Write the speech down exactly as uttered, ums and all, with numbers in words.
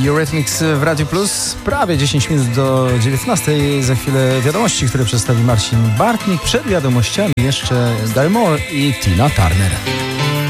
Eurythmics w Radio Plus. Prawie dziesięć minut do dziewiętnastej. Za chwilę wiadomości, które przedstawi Marcin Bartnik. Przed wiadomościami jeszcze Dalmor i Tina Turner.